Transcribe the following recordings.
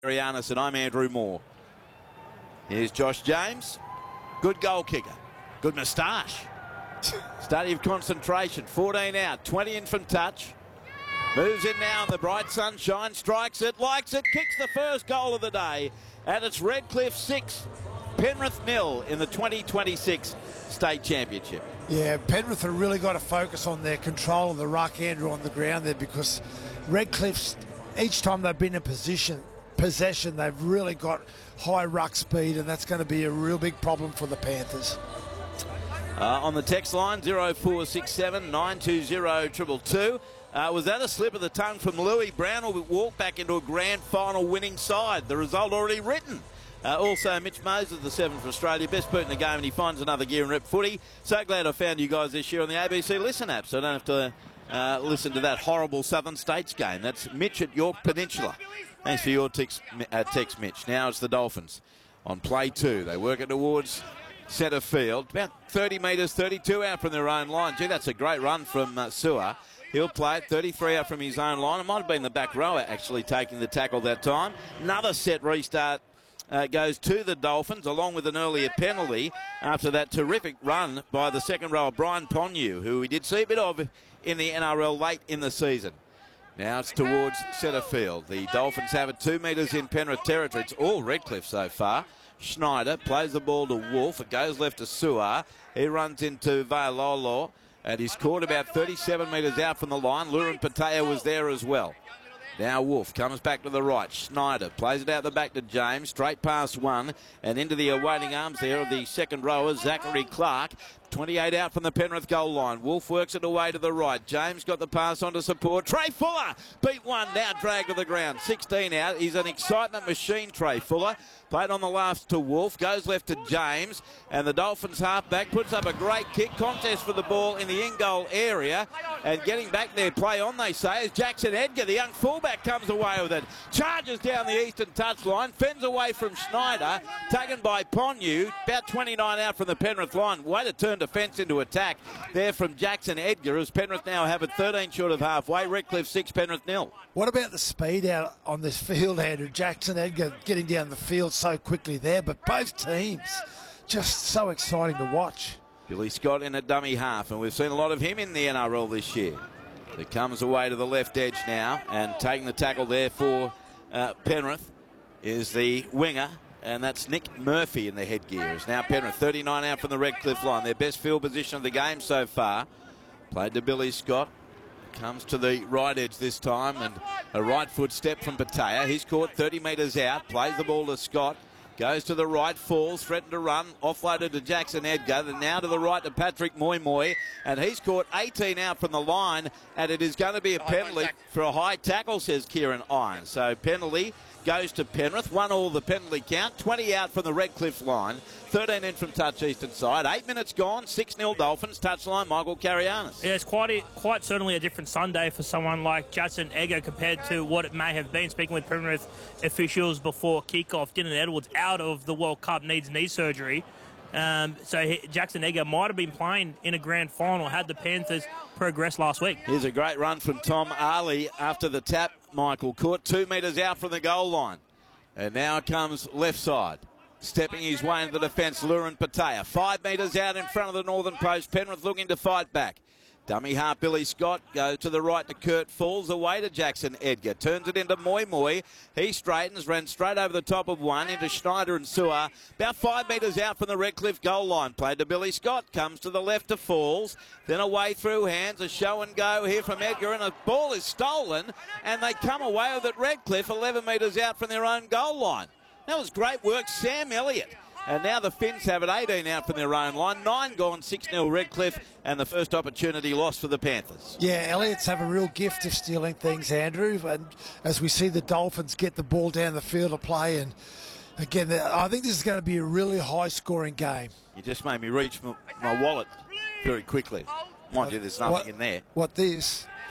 Arianis, and I'm Andrew Moore. Here's Josh James. Good goal kicker. Good moustache. Study of concentration. 14 out. 20 in from touch. Moves in now in the bright sunshine. Strikes it. Likes it. Kicks the first goal of the day. And it's Redcliffe 6, Penrith 0 in the 2026 State Championship. Yeah, Penrith have really got to focus on their control of the ruck, Andrew, on the ground there, because Redcliffe's, each time they've been in possession, they've really got high ruck speed, and that's going to be a real big problem for the Panthers. On the text line, 0467 920 222. Was that a slip of the tongue from Louis? Brown will walk back into a grand final winning side. The result already written. Also, Mitch Moses, the 7 for Australia. Best boot in the game, and he finds another gear and rep footy. So glad I found you guys this year on the ABC Listen app, so I don't have to listen to that horrible Southern States game. That's Mitch at York Peninsula. Thanks for your text, Mitch. Now it's the Dolphins on play 2. They work it towards centre field. About 30 metres, 32 out from their own line. Gee, that's a great run from Sewer. He'll play it 33 out from his own line. It might have been the back rower actually taking the tackle that time. Another set restart goes to the Dolphins, along with an earlier penalty after that terrific run by the second rower, Brian Ponyu, who we did see a bit of in the NRL late in the season. Now it's towards centre field. The Dolphins have it 2 metres in Penrith territory. It's all Redcliffe so far. Schneider plays the ball to Wolf. It goes left to Sewer. He runs into Vailolo, and he's caught about 37 metres out from the line. Lurin Patea was there as well. Now Wolf comes back to the right. Schneider plays it out the back to James. Straight past one and into the awaiting arms there of the second rower, Zachary Clark. 28 out from the Penrith goal line. Wolf works it away to the right. James got the pass on to support. Trey Fuller beat one, now dragged to the ground. 16 out. He's an excitement machine, Trey Fuller. Played on the last to Wolf. Goes left to James. And the Dolphins halfback puts up a great kick. Contest for the ball in the in-goal area. And getting back there, play on, they say, as Jackson Edgar, the young fullback, comes away with it. Charges down the eastern touchline. Fends away from Schneider. Taken by Ponyu. About 29 out from the Penrith line. Way to turn defence into attack there from Jackson Edgar, as Penrith now have it 13 short of halfway. Redcliffe 6, Penrith 0. What about the speed out on this field, Andrew? Jackson Edgar getting down the field so quickly there, but both teams just so exciting to watch. Billy Scott in a dummy half, and we've seen a lot of him in the NRL this year. He comes away to the left edge now, and taking the tackle there for Penrith is the winger, and that's Nick Murphy in the headgear. It's now Penrith 39 out from the Redcliffe line. Their best field position of the game so far. Played to Billy Scott. Comes to the right edge this time, and a right foot step from Patea. He's caught 30 metres out. Plays the ball to Scott. Goes to the right, falls, threatened to run, offloaded to Jackson Edgar, then now to the right to Patrick Moy, and he's caught 18 out from the line, and it is going to be a penalty for a high tackle, says Kieran Irons. So penalty goes to Penrith, 1-1 the penalty count, 20 out from the Redcliffe line, 13 in from touch eastern side, 8 minutes gone, 6-0 Dolphins, touchline Michael Carianis. Yeah, it's quite certainly a different Sunday for someone like Jackson Edgar compared to what it may have been. Speaking with Penrith officials before kickoff, Dylan Edwards out of the World Cup, needs knee surgery. Jackson Edgar might have been playing in a grand final had the Panthers progressed last week. Here's a great run from Tom Ali after the tap, Michael. Caught 2 metres out from the goal line. And now comes left side. Stepping his way into the defence, Lurin Patea. 5 metres out in front of the northern post. Penrith looking to fight back. Dummy half Billy Scott goes to the right to Kurt, falls away to Jackson Edgar, turns it into Moy. He straightens, ran straight over the top of one into Schneider and Sewer. About 5 metres out from the Redcliffe goal line. Played to Billy Scott, comes to the left to Falls, then away through hands, a show and go here from Edgar, and the ball is stolen, and they come away with it. Redcliffe 11 metres out from their own goal line. That was great work, Sam Elliott. And now the Finns have it 18 out from their own line. 9 gone, 6-0 Redcliffe, and the first opportunity lost for the Panthers. Yeah, Elliott's have a real gift of stealing things, Andrew. And as we see the Dolphins get the ball down the field to play, and again, I think this is going to be a really high-scoring game. You just made me reach my wallet very quickly. Mind you, there's nothing in there. What this?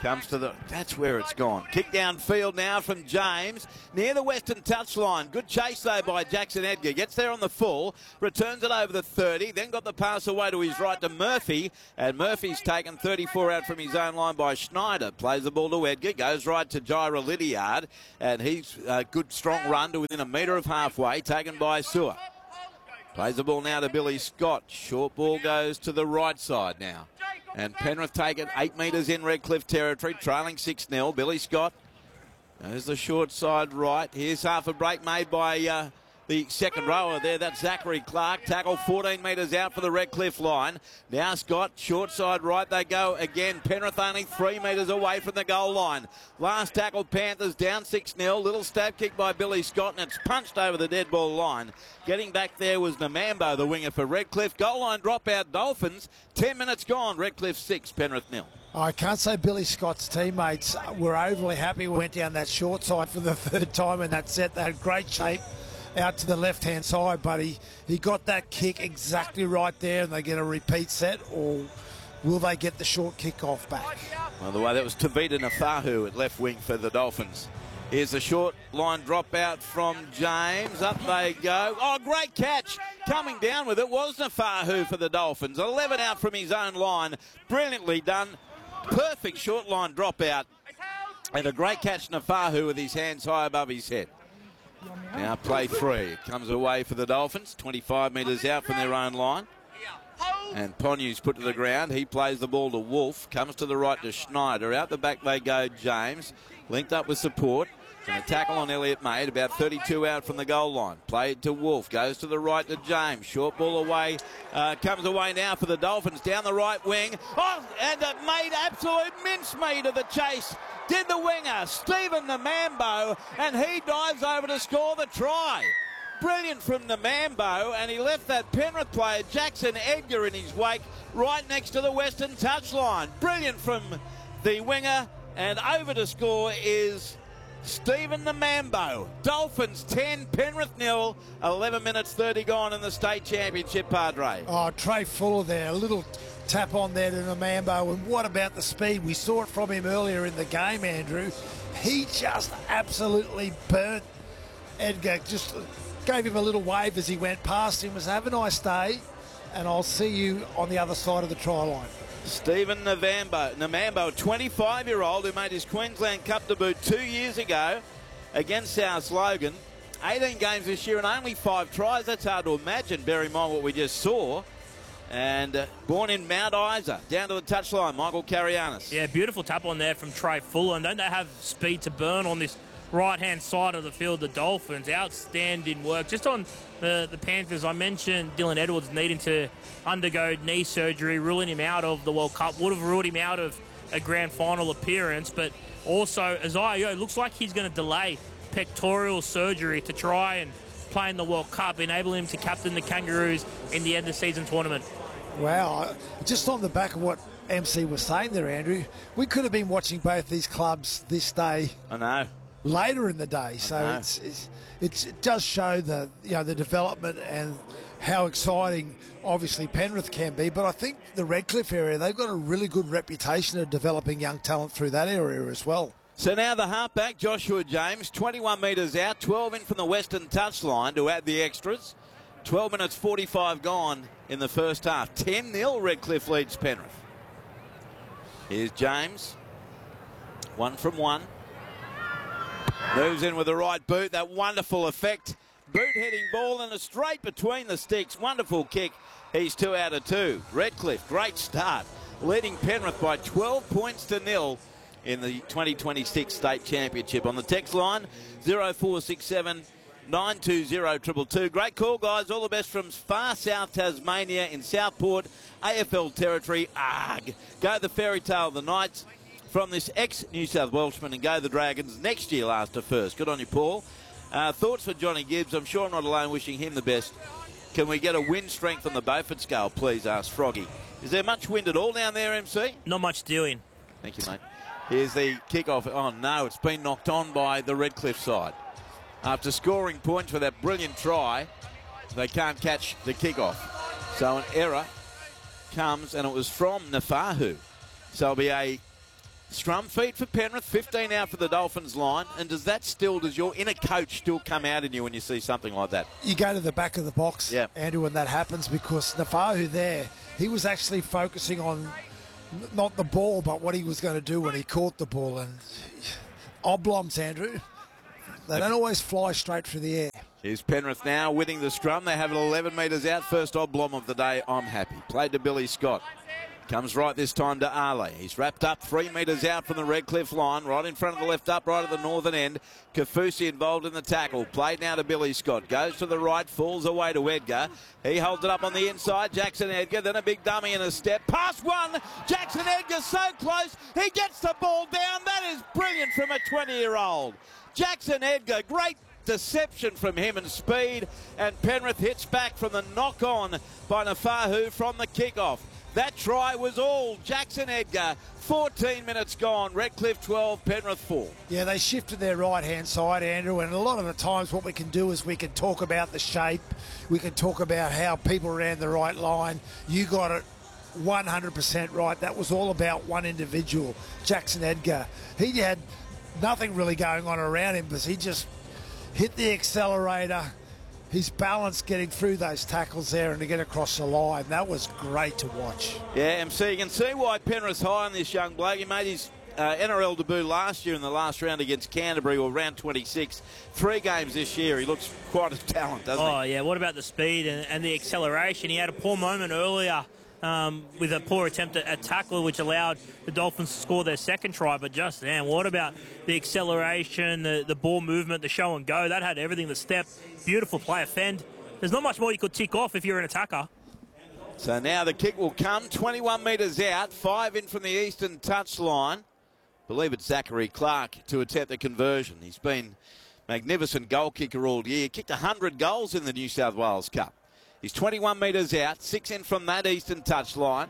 Comes to the, that's where it's gone. Kick downfield now from James, near the western touchline. Good chase though by Jackson Edgar. Gets there on the full, returns it over the 30, then got the pass away to his right to Murphy, and Murphy's taken 34 out from his own line by Schneider. Plays the ball to Edgar, goes right to Jira Lydiard, and he's a good strong run to within a metre of halfway, taken by Sewer. Plays the ball now to Billy Scott. Short ball goes to the right side now. And Penrith taken 8 metres in Redcliffe territory, trailing 6-0. Billy Scott. There's the short side right. Here's half a break made by the second rower there. That's Zachary Clark. Tackle 14 metres out for the Redcliffe line. Now Scott, short side right they go again. Penrith only 3 metres away from the goal line. Last tackle, Panthers down 6-0. Little stab kick by Billy Scott, and it's punched over the dead ball line. Getting back there was Namambo, the winger for Redcliffe. Goal line dropout, Dolphins. 10 minutes gone. Redcliffe 6, Penrith 0. I can't say Billy Scott's teammates were overly happy. We went down that short side for the third time in that set. They had great shape out to the left-hand side, but he got that kick exactly right there, and they get a repeat set, or will they get the short kick off back? Well, the way that was Tavita Nafahu at left wing for the Dolphins. Here's a short line dropout from James. Up they go. Oh, great catch. Coming down with it was Nafahu for the Dolphins. 11 out from his own line. Brilliantly done. Perfect short line dropout. And a great catch, Nafahu, with his hands high above his head. Now play free. It comes away for the Dolphins. 25 metres out from their own line. And Ponyu's put to the ground. He plays the ball to Wolf. Comes to the right to Schneider. Out the back they go, James. Linked up with support. And a tackle on Elliott made, about 32 out from the goal line. Played to Wolf, goes to the right to James. Short ball away, comes away now for the Dolphins, down the right wing. Oh, and it made absolute mincemeat of the chase. Did the winger, Stephen Namambo, and he dives over to score the try. Brilliant from Namambo, and he left that Penrith player, Jackson Edgar, in his wake, right next to the western touchline. Brilliant from the winger, and over to score is Stephen Namambo. Dolphins 10, Penrith 0, 11 minutes 30 gone in the state championship, Padre. Oh, Trey Fuller there, a little tap on there to Namambo, and what about the speed? We saw it from him earlier in the game, Andrew. He just absolutely burnt Edgar, just gave him a little wave as he went past him. Was have a nice day, and I'll see you on the other side of the try line. Stephen Namambo, 25-year-old who made his Queensland Cup debut 2 years ago against South Logan. 18 games this year and only 5 tries. That's hard to imagine, bear in mind what we just saw. And born in Mount Isa, down to the touchline, Michael Carianis. Yeah, beautiful tap on there from Trey Fuller. And don't they have speed to burn on this right-hand side of the field, the Dolphins? Outstanding work. Just on the Panthers, I mentioned Dylan Edwards needing to undergo knee surgery, ruling him out of the World Cup. Would have ruled him out of a grand final appearance. But also, Isaiah looks like he's going to delay pectoral surgery to try and play in the World Cup, enable him to captain the Kangaroos in the end-of-season tournament. Wow, just on the back of what MC was saying there, Andrew, we could have been watching both these clubs this day. I know. Later in the day, so it does show the the development and how exciting obviously Penrith can be. But I think the Redcliffe area, they've got a really good reputation of developing young talent through that area as well. So now the halfback, Joshua James, 21 metres out, 12 in from the western touchline to add the extras. 12 minutes 45 gone in the first half. 10-0 Redcliffe leads Penrith. Here's James. 1 from 1. Moves in with the right boot. That wonderful effect. Boot heading ball and a straight between the sticks. Wonderful kick. He's 2 out of 2. Redcliffe, great start. Leading Penrith by 12 points to 0 in the 2026 State Championship. On the text line, 0467 920 222. Great call, guys. All the best from far south Tasmania in Southport, AFL territory. Arg. Go the fairy tale of the Knights from this ex-New South Welshman, and go the Dragons next year, last to first. Good on you, Paul. Thoughts for Johnny Gibbs? I'm sure I'm not alone wishing him the best. Can we get a wind strength on the Beaufort scale, please? Asked Froggy. Is there much wind at all down there, MC? Not much doing. Thank you, mate. Here's the kick-off. Oh, no, it's been knocked on by the Redcliffe side. After scoring points for that brilliant try, they can't catch the kick-off. So an error comes, and it was from Nafahu. So it'll be a Scrum feet for Penrith, 15 out for the Dolphins line. And does your inner coach still come out in you when you see something like that? You go to the back of the box, yeah, Andrew, when that happens, because Nafahu there, he was actually focusing on not the ball, but what he was going to do when he caught the ball. And oblongs, Andrew, they don't always fly straight through the air. Here's Penrith now winning the scrum. They have it 11 metres out. First oblong of the day. I'm happy. Played to Billy Scott. Comes right this time to Ale. He's wrapped up 3 metres out from the Redcliffe line, right in front of the left up, right at the northern end. Kafusi involved in the tackle. Played now to Billy Scott. Goes to the right, falls away to Edgar. He holds it up on the inside. Jackson Edgar, then a big dummy and a step. Pass one. Jackson Edgar so close. He gets the ball down. That is brilliant from a 20-year-old. Jackson Edgar, great deception from him and speed. And Penrith hits back from the knock-on by Nafahu from the kick-off. That try was all Jackson Edgar. 14 minutes gone. Redcliffe 12, Penrith 4. Yeah, they shifted their right-hand side, Andrew, and a lot of the times what we can do is we can talk about the shape. We can talk about how people ran the right line. You got it 100% right. That was all about one individual, Jackson Edgar. He had nothing really going on around him, but he just hit the accelerator. His balance getting through those tackles there and to get across the line, that was great to watch. Yeah, MC, you can see why Penrith's high on this young bloke. He made his NRL debut last year in the last round against Canterbury, or round 26. 3 games this year. He looks quite a talent, doesn't he? Oh, yeah. What about the speed and the acceleration? He had a poor moment earlier with a poor attempt at tackle, which allowed the Dolphins to score their second try. But just then, what about the acceleration, the ball movement, the show and go? That had everything. The step, beautiful play, fend. There's not much more you could tick off if you're an attacker. So now the kick will come, 21 metres out, 5 in from the eastern touchline. I believe it's Zachary Clark to attempt the conversion. He's been magnificent goal kicker all year. Kicked 100 goals in the New South Wales Cup. He's 21 metres out, 6 in from that eastern touchline.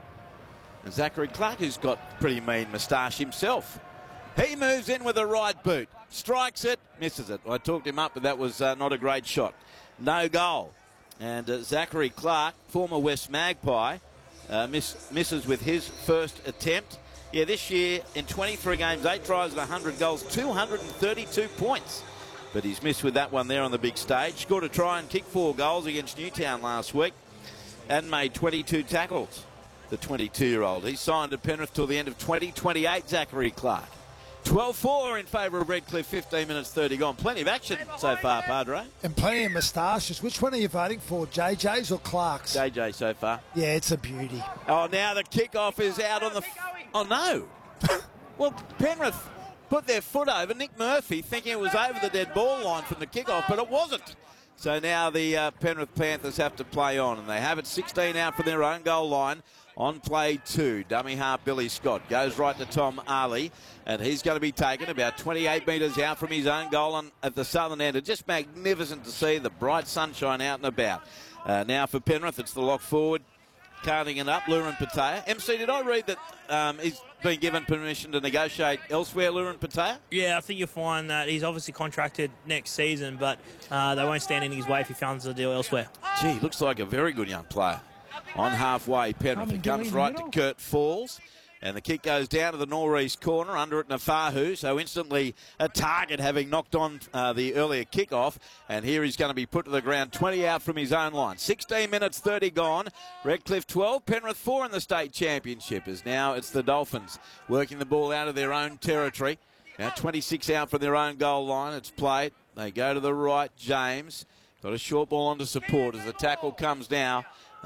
And Zachary Clark, who's got pretty mean moustache himself. He moves in with a right boot, strikes it, misses it. I talked him up, but that was not a great shot. No goal. And Zachary Clark, former West Magpie, misses with his first attempt. Yeah, this year in 23 games, 8 tries and 100 goals, 232 points. But he's missed with that one there on the big stage. Scored a try and kicked 4 goals against Newtown last week and made 22 tackles, the 22-year-old. He's signed to Penrith till the end of 2028, Zachary Clark. 12-4 in favour of Redcliffe, 15 minutes 30 gone. Plenty of action so far, Padre. And plenty of moustaches. Which one are you voting for, JJ's or Clark's? JJ so far. Yeah, it's a beauty. Oh, now the kickoff is out on the... Oh, no. Well, Penrith put their foot over Nick Murphy, thinking it was over the dead ball line from the kickoff, but it wasn't. So now the Penrith Panthers have to play on, and they have it 16 out from their own goal line. On play 2, dummy half Billy Scott goes right to Tom Ali, and he's going to be taken about 28 metres out from his own goal at the southern end. It's just magnificent to see the bright sunshine out and about. Now for Penrith, it's the lock forward, carting it up, Lurin Patea. MC, did I read that he's been given permission to negotiate elsewhere, Lurin Patea? Yeah, I think you'll find that he's obviously contracted next season, but they won't stand in his way if he finds a deal elsewhere. Gee, looks like a very good young player. On halfway, Penrith. It comes right to Kurt Falls. And the kick goes down to the northeast corner, under it Nafahu, so instantly a target, having knocked on the earlier kickoff. And here he's going to be put to the ground, 20 out from his own line. 16 minutes 30 gone. Redcliffe 12, Penrith 4 in the state championship. As now it's the Dolphins working the ball out of their own territory. Now 26 out from their own goal line. It's played. They go to the right, James. Got a short ball onto support as the tackle comes now.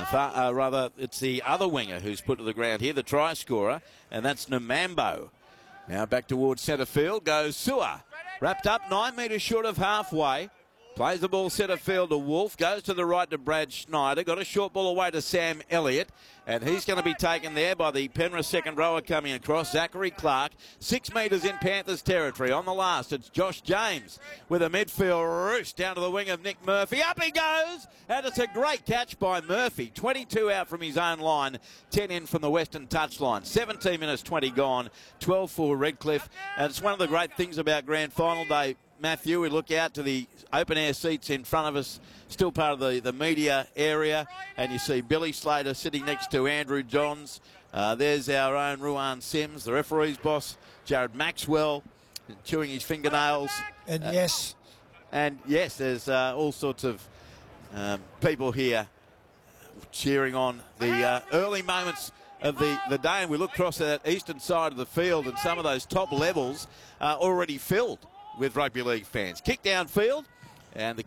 It's the other winger who's put to the ground here, the try scorer, and that's Namambo. Now back towards centre field goes Sewer. Wrapped up 9 metres short of halfway. Plays the ball centre field to Wolf. Goes to the right to Brad Schneider. Got a short ball away to Sam Elliott. And he's going to be taken there by the Penrith second rower coming across, Zachary Clark. 6 metres in Panthers territory. On the last, it's Josh James with a midfield roost down to the wing of Nick Murphy. Up he goes! And it's a great catch by Murphy. 22 out from his own line. 10 in from the western touchline. 17 minutes 20 gone. 12 for Redcliffe. And it's one of the great things about Grand Final Day, Matthew. We look out to the open-air seats in front of us, still part of the media area, and you see Billy Slater sitting next to Andrew Johns, There's our own Ruan Sims, the referee's boss, Jared Maxwell, chewing his fingernails. And yes. And yes, there's all sorts of people here cheering on the early moments of the day. And we look across that eastern side of the field, and some of those top levels are already filled with rugby league fans. Kick downfield, and the